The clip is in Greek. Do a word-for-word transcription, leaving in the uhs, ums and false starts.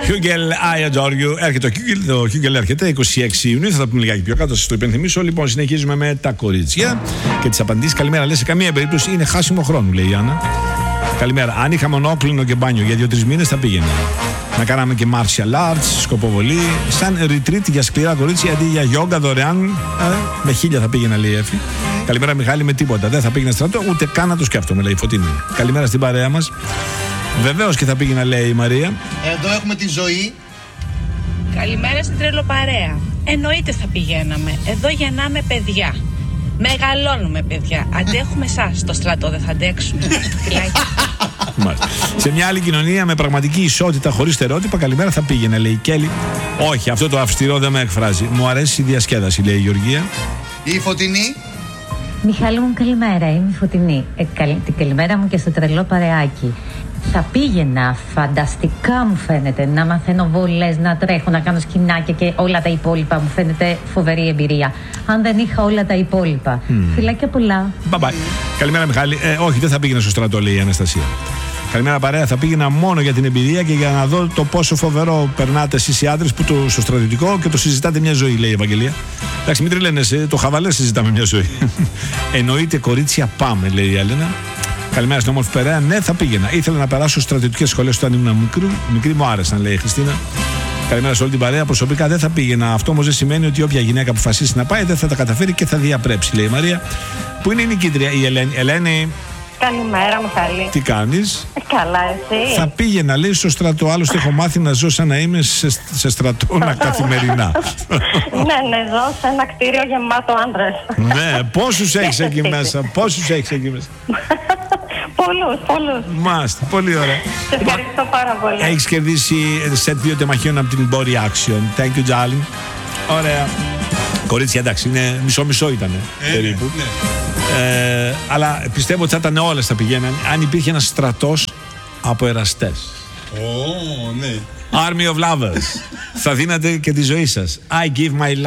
Χιούγκελ, Άια Τζόριου. Έρχεται το Χιούγκελ, το Χιούγκελ έρχεται είκοσι έξι Ιουνίου. Θα τα πούμε λιγάκι πιο κάτω, σας το υπενθυμίσω. Λοιπόν, συνεχίζουμε με τα κορίτσια και τις απαντήσεις. Καλημέρα, λέει, σε καμία περίπτωση είναι χάσιμο χρόνου, λέει η Άννα. Καλημέρα. Αν είχα μονόκλινο και μπάνιο για δύο-τρεις μήνες θα πήγαινε. Να κάναμε και martial arts, σκοποβολή, σαν retreat για σκληρά κορίτσια αντί για γιόγκα δωρεάν. Ε, με χίλια θα πήγαινα, λέει η Εφη. Καλημέρα, Μιχάλη, με τίποτα. Δεν θα πήγαινε στρατό, ούτε καν να το σκέφτομαι, λέει η Φωτεινή. Καλημέρα στην παρέα μας. Βεβαίως και θα πήγαινα, λέει η Μαρία. Εδώ έχουμε τη Ζωή. Καλημέρα στην τρελοπαρέα. Εννοείται θα πηγαίναμε. Εδώ γεννάμε παιδιά. Μεγαλώνουμε, παιδιά. Αντέχουμε εσάς. Στο στρατό δεν θα αντέξουμε. Σε μια άλλη κοινωνία με πραγματική ισότητα χωρίς στερεότυπα, καλημέρα θα πήγαινε, λέει η Κέλλη. Όχι, αυτό το αυστηρό δεν με εκφράζει. Μου αρέσει η διασκέδαση, λέει η Γεωργία. Η Φωτεινή. Μιχάλη μου, καλημέρα. Είμαι η Φωτεινή. Ε, καλ... Την καλημέρα μου και στο τρελό παρεάκι. Θα πήγαινα, φανταστικά μου φαίνεται, να μαθαίνω βολές, να τρέχω, να κάνω σκηνάκια και όλα τα υπόλοιπα. Μου φαίνεται φοβερή εμπειρία. Αν δεν είχα όλα τα υπόλοιπα. Mm. Φιλάκια πολλά. Bye bye. Καλημέρα, Μιχάλη. Ε, όχι, δεν θα πήγαινα στο στρατό, λέει η Αναστασία. Καλημέρα, παρέα. Θα πήγαινα μόνο για την εμπειρία και για να δω το πόσο φοβερό περνάτε εσείς οι άντρες που το, στο στρατιωτικό και το συζητάτε μια ζωή, λέει η Ευαγγελία. Εντάξει, μην τρελαίνεσαι, το χαβαλέ συζητάμε μια ζωή. Εννοείται, κορίτσια, πάμε, λέει η Έλενα. Καλημέρα στην όμορφη παρέα. Ναι, θα πήγαινα. Ήθελα να περάσω στρατιωτικές σχολές όταν ήμουν μικρή. Μικρή μου άρεσαν, λέει η Χριστίνα. Καλημέρα σε όλη την παρέα. Προσωπικά δεν θα πήγαινα. Αυτό όμως δεν σημαίνει ότι όποια γυναίκα αποφασίσει να πάει δεν θα τα καταφέρει και θα διαπρέψει, λέει η Μαρία. Πού είναι η νικήτρια, η Ελένη. Ελένη. Καλημέρα, Μιχάλη. Τι κάνεις? Καλά, εσύ? Θα πήγαινα, λέει, στο στρατό. Άλλωστε έχω μάθει να ζω σαν να είμαι σε, σε στρατόνα καθημερινά. Ναι, ναι, ζω σε ένα κτίριο γεμάτο άντρες. Ναι, πόσους έχεις εκεί μέσα? Πόσους έχεις εκεί μέσα? Πολλούς, πολλούς. Μάστε, πολύ ωραία. Σε ευχαριστώ πάρα πολύ. Έχεις κερδίσει σετ δύο τεμαχίων από την Body Action. Thank you, darling. Ωραία. Κορίτσια, εντάξει, είναι μισό-μισό ήταν ε, περίπου. Ναι, ναι. Ε, αλλά πιστεύω ότι θα ήταν όλες θα πηγαίναν αν υπήρχε ένας στρατός από εραστές. Ω, oh, ναι. Army of Lovers. Θα δίνατε και τη ζωή σας. I give my life.